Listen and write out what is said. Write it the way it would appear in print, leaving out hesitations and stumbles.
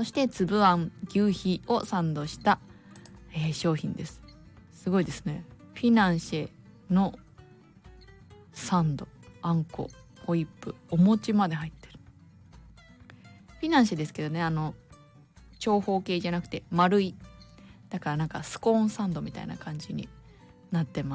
して粒あん、牛皮をサンドした、商品です。すごいですね。フィナンシェのサンド、あんこ、ホイップ、お餅まで入ってる。フィナンシェですけどね、長方形じゃなくて丸い、だからなんかスコーンサンドみたいな感じになってます。